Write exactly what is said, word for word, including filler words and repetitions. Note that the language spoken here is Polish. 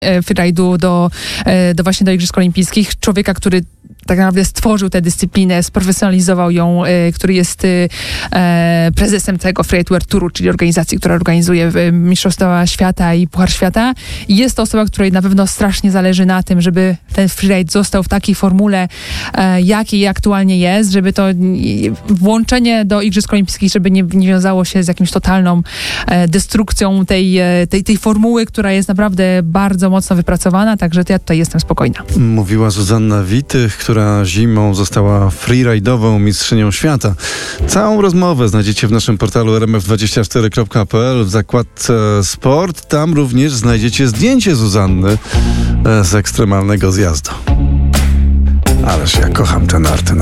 freeride'u do, do właśnie do Igrzysk Olimpijskich. Człowieka, który tak naprawdę stworzył tę dyscyplinę, sprofesjonalizował ją, y, który jest y, e, prezesem tego Freeride World Touru, czyli organizacji, która organizuje y, Mistrzostwa Świata i Puchar Świata. I jest to osoba, której na pewno strasznie zależy na tym, żeby ten freeride został w takiej formule, e, jakiej aktualnie jest, żeby to y, włączenie do Igrzysk Olimpijskich, żeby nie, nie wiązało się z jakimś totalną e, destrukcją tej, e, tej, tej formuły, która jest naprawdę bardzo mocno wypracowana, także ja tutaj jestem spokojna. Mówiła Zuzanna Witych, która zimą została freeride'ową mistrzynią świata. Całą rozmowę znajdziecie w naszym portalu r m f dwadzieścia cztery kropka p l w zakładce sport. Tam również znajdziecie zdjęcie Zuzanny z ekstremalnego zjazdu. Ależ ja kocham ten art.